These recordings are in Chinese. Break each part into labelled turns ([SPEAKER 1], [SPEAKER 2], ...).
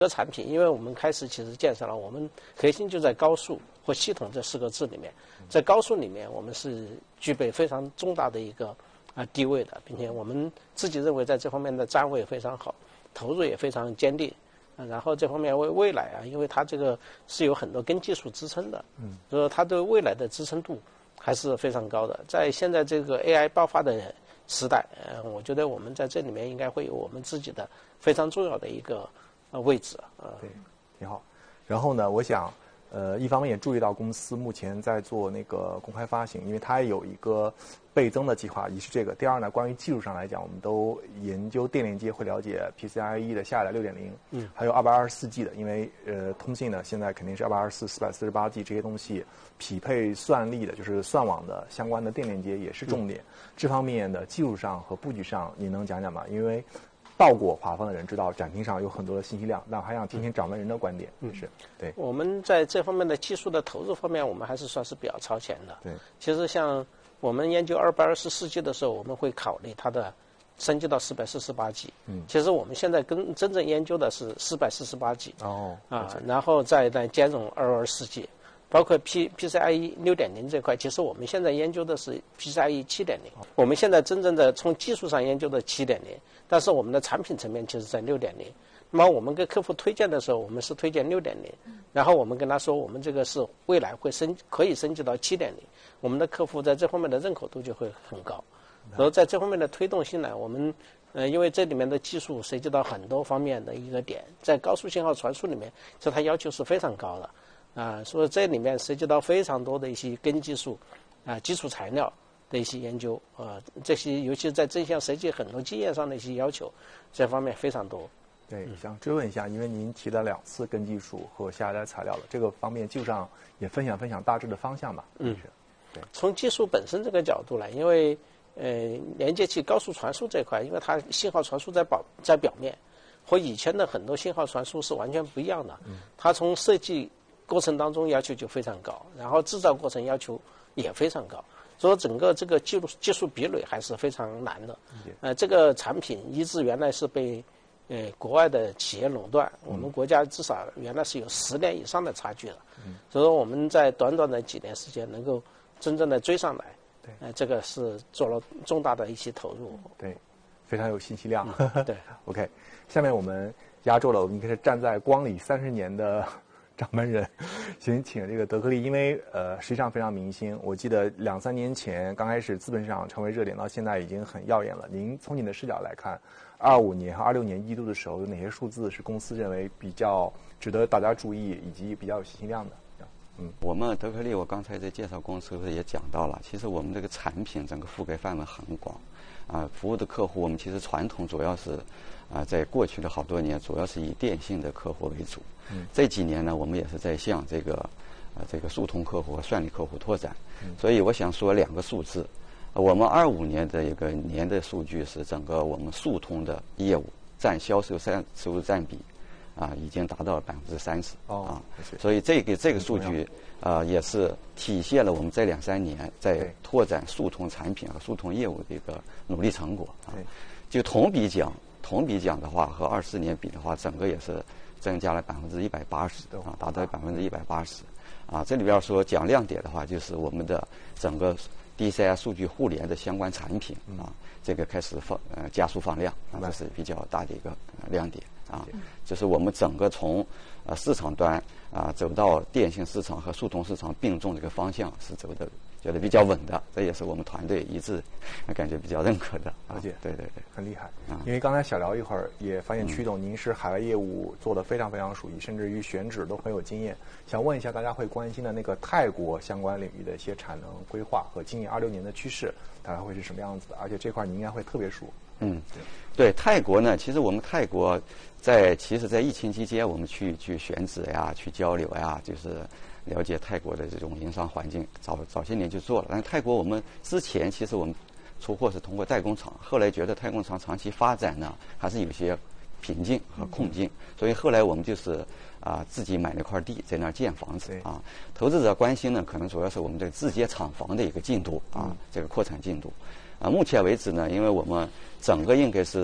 [SPEAKER 1] 个产品，因为我们开始其实建设了，我们核心就在高速或系统这4个字里面。在高速里面，我们是具备非常重大的一个地位的，并且我们自己认为在这方面的站位非常好，投入也非常坚定。然后这方面为未来因为它这个是有很多根技术支撑的，所以说它对未来的支撑度还是非常高的。在现在这个 AI 爆发的时代，我觉得我们在这里面应该会有我们自己的非常重要的一个位置。
[SPEAKER 2] 对，挺好。然后呢，我想，一方面也注意到公司目前在做那个公开发行，因为它有一个倍增的计划，一是这个。第二呢，关于技术上来讲，我们都研究电链接会了解 PCIe 的下一代6.0，还有224G 的，因为通信呢现在肯定是224、448G 这些东西匹配算力的，就是算网的相关的电链接也是重点。这方面的技术上和布局上，你能讲讲吗？因为到过华方的人知道展厅上有很多的信息量，但还想听听掌门人的观点。是对。
[SPEAKER 1] 我们在这方面的技术的投入方面，我们还是算是比较超前的。
[SPEAKER 2] 对，
[SPEAKER 1] 其实像我们研究224G 的时候，我们会考虑它的升级到448G。其实我们现在真正研究的是448G。然后再来兼容224G。包括 PCIe 6.0这块，其实我们现在研究的是 PCIe 7.0。我们现在真正的从技术上研究的7.0，但是我们的产品层面其实在6.0。那么我们给客户推荐的时候，我们是推荐6.0，然后我们跟他说，我们这个是未来会可以升级到7.0，我们的客户在这方面的认可度就会很高。然后在这方面的推动性呢，我们因为这里面的技术涉及到很多方面的一个点，在高速信号传输里面，其实它要求是非常高的。所以这里面涉及到非常多的一些根技术基础材料的一些研究这些尤其是在正向设计很多经验上的一些要求，这方面非常多。
[SPEAKER 2] 对，想追问一下，因为您提了2次根技术和下一代材料了，这个方面技术上也分享大致的方向吧。对。
[SPEAKER 1] 从技术本身这个角度来，因为连接器高速传输这块，因为它信号传输在表面，和以前的很多信号传输是完全不一样的。它从设计过程当中要求就非常高，然后制造过程要求也非常高，所以整个这个技术壁垒还是非常难的。这个产品一直原来是被国外的企业垄断，我们国家至少原来是有10年以上的差距的。所以说我们在短短的几年时间能够真正的追上来，这个是做了重大的一些投入。
[SPEAKER 2] 对，非常有信息量。
[SPEAKER 1] 对。
[SPEAKER 2] OK， 下面我们压轴了，我们应该是站在光里30年的掌门人，请这个德克利，因为实际上非常明星。我记得2、3年前刚开始资本市场成为热点，到现在已经很耀眼了。您从你的视角来看，25年和26年一度的时候，有哪些数字是公司认为比较值得大家注意，以及比较有信息量的？
[SPEAKER 3] 我们德克利，我刚才在介绍公司也讲到了，其实我们这个产品整个覆盖范围很广，服务的客户我们其实传统主要是在过去的好多年，主要是以电信的客户为主。这几年呢，我们也是在向这个速通客户和算力客户拓展。所以我想说2个数字，我们25年的一个年的数据是整个我们速通的业务占销售收入占比已经达到了30%所以这个数据也是体现了我们这2、3年在拓展速通产品和速通业务的一个努力成果就同比讲的话，和24年比的话，整个也是增加了180%达到180%这里边说讲亮点的话，就是我们的整个 DCI 数据互联的相关产品这个开始加速放量这是比较大的一个亮点就是我们整个从市场端走到电信市场和速通市场并重这个方向是走的觉得比较稳的，这也是我们团队一致感觉比较认可的。
[SPEAKER 2] 了解，
[SPEAKER 3] 对，
[SPEAKER 2] 很厉害。因为刚才小聊一会儿也发现曲总您是海外业务做得非常非常熟悉，甚至于选址都很有经验。想问一下大家会关心的那个泰国相关领域的一些产能规划和今年26年的趋势，大概会是什么样子的？而且这块你应该会特别熟。
[SPEAKER 3] 对泰国呢，其实我们泰国其实在疫情期间，我们去选址呀，去交流呀，就是了解泰国的这种营商环境，早些年就做了。但是泰国我们之前其实我们出货是通过代工厂，后来觉得代工厂长期发展呢还是有些瓶颈和困境，所以后来我们就是自己买了块地在那儿建房子投资者关心呢，可能主要是我们这个自建厂房的一个进度这个扩产进度目前为止呢，因为我们整个应该是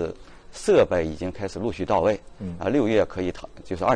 [SPEAKER 3] 设备已经开始陆续到位。6月可以就是